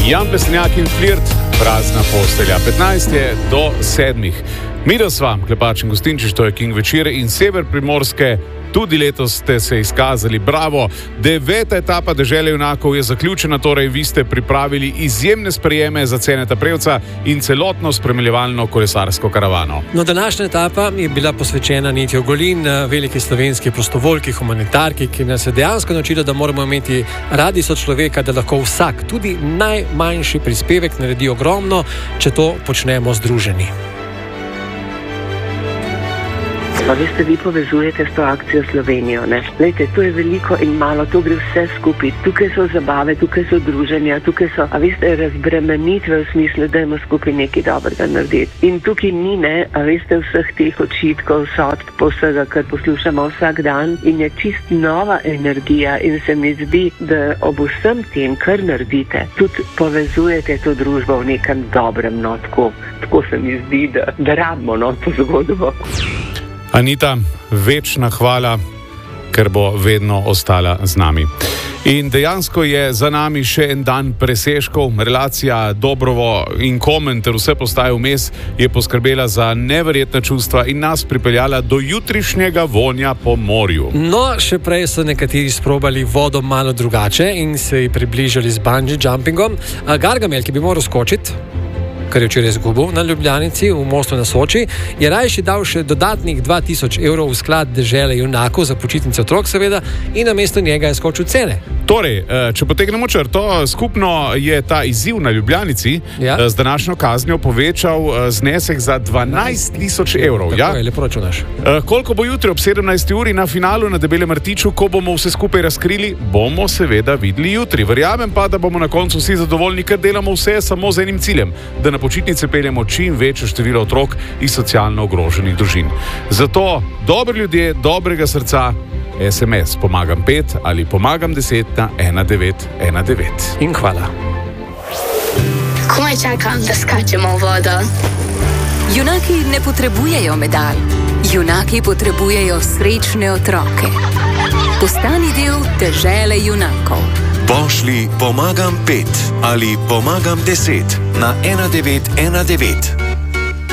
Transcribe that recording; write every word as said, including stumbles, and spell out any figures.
Jan Plestenjak in Flirt, prazna postelja. petnajst je do sedmih. Midva sva, Klepač in Gostinčič, to je King večer in sever Primorske. Tudi letos ste se izkazali, bravo. Deveta etapa Dežele junakov je zaključena, torej vi ste pripravili izjemne sprejeme za Ceneta Prevca in celotno spremljevalno kolesarsko karavano. No, današnja etapa je bila posvečena Niti Ogulin, veliki slovenski prostovoljki, humanitarki, ki nas je dejansko naučila, da moramo imeti radi sočloveka, da lahko vsak, tudi najmanjši prispevek naredi ogromno, če to počnemo združeni. Pa veste, vi povezujete s to akcijo Slovenijo, ne? Lejte, to je veliko in malo, to gre vse skupaj. Tukaj so zabave, tukaj so druženja, tukaj so, a veste, razbremenitve v smislu, da imamo skupaj nekaj dobrega narediti. In tukaj ni, ne, a veste, vseh teh očitkov, sodb, vsega, kar poslušamo vsak dan in je čist nova energija in se mi zdi, da ob vsem tem, kar naredite, tudi povezujete to družbo v nekem dobrem, no, tako, tako se mi zdi, da, da rabimo, no, to zgodbo. Anita, večna hvala, ker bo vedno ostala z nami. In dejansko je za nami še en dan presežkov. Relacija Dobrovo in Komen ter vse postaje vmes je poskrbela za neverjetna čustva in nas pripeljala do jutrišnjega vonja po morju. No, še prej so nekateri sprobali vodo malo drugače in se ji približali z bungee jumpingom. Gargamel, ki bi moral skočiti, kar je včeraj izgubil na Ljubljanici v Mostu na Soči, je rajši dal še dodatnih dva tisoč evrov v sklad Dežele junakov za počitnice otrok, seveda, in namesto njega je skočil cene. Torej, če potegnemo črto, skupno je ta izziv na Ljubljanici ja. z današnjo kaznjo povečal znesek za dvanajst tisoč evrov. Tako ja? je, lepo računaš. Koliko bo jutri ob sedemnajsti uri na finalu na Debelem rtiču, ko bomo vse skupaj razkrili, bomo seveda videli jutri. Verjamem pa, da bomo na koncu vsi zadovoljni, ker delamo vse samo z enim ciljem, da na počitnice peljemo čim večje število otrok iz socialno ogroženih družin. Zato, dobri ljudje, dobrega srca, es em es pomagam pet ali pomagam deset na ena devet ena devet. In hvala. Komaj čakam, da skačemo v vodo. Junaki ne potrebujejo medalj. Junaki potrebujejo srečne otroke. Postani del Dežele junakov. Pošlji pomagam pet ali pomagam deset na ena devet ena devet.